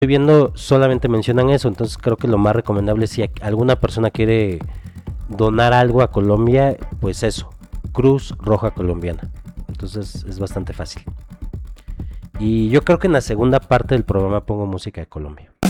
estoy viendo solamente mencionan eso, entonces creo que lo más recomendable si alguna persona quiere donar algo a Colombia, pues eso, Cruz Roja Colombiana. Entonces es bastante fácil. Y yo creo que en la segunda parte del programa pongo música de Colombia.